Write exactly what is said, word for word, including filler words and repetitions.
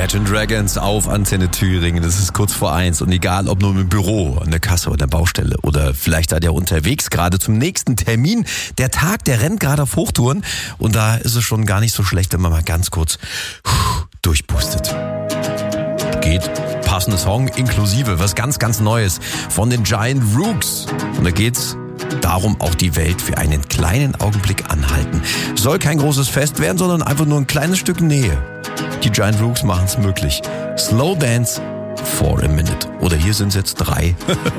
Imagine Dragons auf Antenne Thüringen. Das ist kurz vor eins. Und egal, ob nur im Büro, an der Kasse oder der Baustelle oder vielleicht seid ihr unterwegs, gerade zum nächsten Termin. Der Tag, der rennt gerade auf Hochtouren. Und da ist es schon gar nicht so schlecht, wenn man mal ganz kurz durchpustet. Geht. Passende Song inklusive was ganz, ganz Neues von den Giant Rooks. Und da geht's darum, auch die Welt für einen kleinen Augenblick anhalten. Soll kein großes Fest werden, sondern einfach nur ein kleines Stück Nähe. Die Giant Rooks machen es möglich. Slow Dance for a Minute. Oder hier sind es jetzt drei.